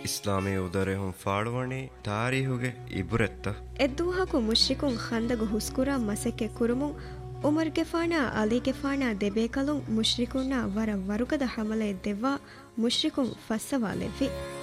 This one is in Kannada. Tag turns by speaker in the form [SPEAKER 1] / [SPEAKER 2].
[SPEAKER 1] ಇಸ್ಲಾಮಿ ಉದರೆಹುಂ ಫಾಳುವಣಿ ತಾರೀಹುಗೆ ಇಬುರೆತ್ತ
[SPEAKER 2] ಎದ್ದೂಹಕು ಮುಶ್ರಿಕುಂ ಖಂದಗು ಹುಸ್ಕುರಾ ಮಸಕ್ಕೆ ಕುರುಮುಂ ಉಮರ್ಗೆ ಫಾಣಾ ಅಲಿಗೆ ಫಾಣಾ ದೆಬೇಕಲುಂ ಮುಶ್ರಿಕುನ್ನ ವರ ವರುಕದ ಹಮಲೆ ದೆವ್ವಾ ಮುಶ್ರಿಕುಂ ಫಸ್ಸವಾಲೆವ್ವಿ